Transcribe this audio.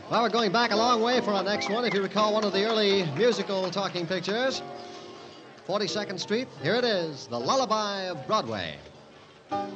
Well, we're going back a long way for our next one. If you recall one of the early musical talking pictures, 42nd Street, here it is, The Lullaby of Broadway.